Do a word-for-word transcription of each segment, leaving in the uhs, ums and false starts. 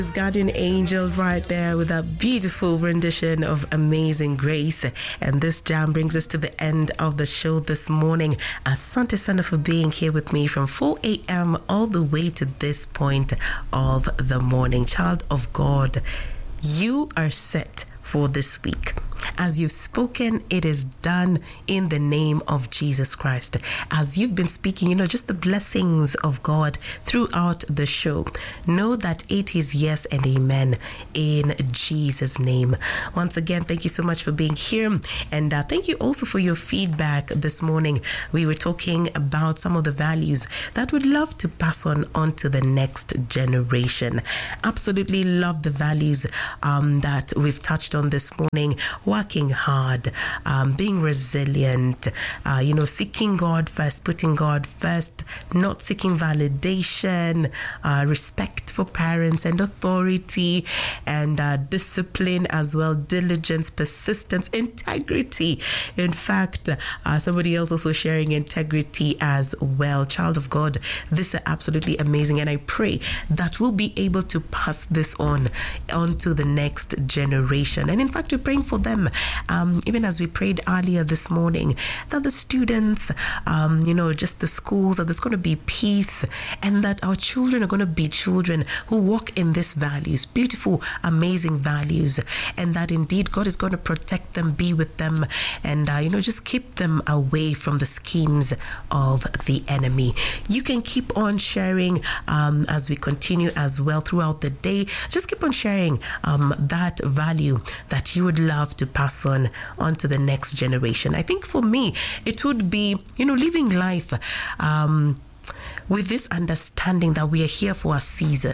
Guardian Angel right there with a beautiful rendition of Amazing Grace. And this jam brings us to the end of the show this morning. Asante sana for being here with me from four a.m. all the way to this point of the morning. Child of God, you are set for this week. As you've spoken, it is done in the name of Jesus Christ. As you've been speaking, you know, just the blessings of God throughout the show. Know that it is yes and amen in Jesus' name. Once again, thank you so much for being here. And uh, thank you also for your feedback this morning. We were talking about some of the values that we'd love to pass on, on to the next generation. Absolutely love the values um, that we've touched on this morning. Working hard, um, being resilient, uh, you know, seeking God first, putting God first, not seeking validation, uh, respect for parents and authority, and uh, discipline as well, diligence, persistence, integrity. In fact, uh, somebody else also sharing integrity as well. Child of God, this is absolutely amazing, and I pray that we'll be able to pass this on, on to the next generation. And in fact, we're praying for them. Um, even as we prayed earlier this morning, that the students, um, you know, just the schools, that there's going to be peace, and that our children are going to be children who walk in these values, beautiful, amazing values, and that indeed God is going to protect them, be with them, and, uh, you know, just keep them away from the schemes of the enemy. You can keep on sharing um, as we continue as well throughout the day. Just keep on sharing um, that value that you would love to pass on on to the next generation. I think for me, it would be, you know, living life um, with this understanding that we are here for a season,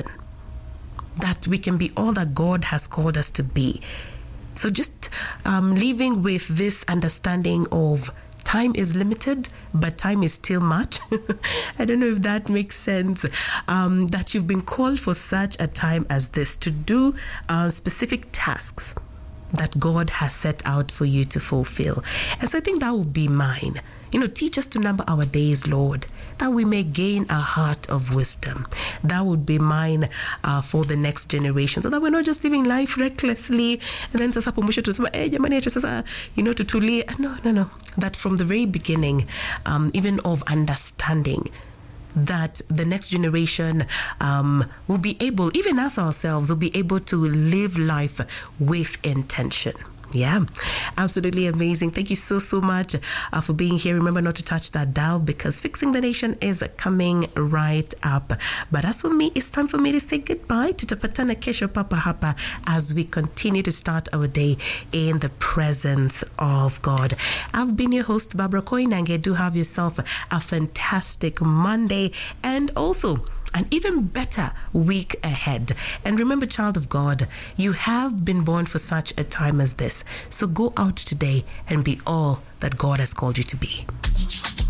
that we can be all that God has called us to be. So just um, living with this understanding of time is limited, but time is still much. I don't know if that makes sense. Um, that you've been called for such a time as this to do uh, specific tasks that God has set out for you to fulfill. And so I think that would be mine. You know, teach us to number our days, Lord, that we may gain a heart of wisdom. That would be mine uh, for the next generation, so that we're not just living life recklessly and then sasa pumusha tusema eh jamani acha sasa, you know, tutulie. No, no, no. That from the very beginning, um, even of understanding that the next generation um, will be able, even us ourselves, will be able to live life with intention. Yeah, absolutely amazing. Thank you so, so much uh, for being here. Remember not to touch that dial, because Fixing the Nation is coming right up. But as for me, it's time for me to say goodbye. Tutapatana kesho papa hapa as we continue to start our day in the presence of God. I've been your host, Barbara Koinange. Do have yourself a fantastic Monday, and also an even better week ahead. And remember, child of God, you have been born for such a time as this. So go out today and be all that God has called you to be.